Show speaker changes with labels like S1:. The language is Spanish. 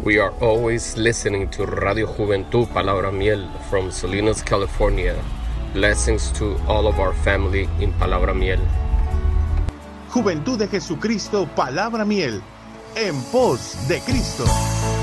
S1: We are always listening to Radio Juventud Palabra Miel from Salinas, California. Blessings to all of our family in Palabra Miel.
S2: Juventud de Jesucristo, Palabra Miel, en pos de Cristo.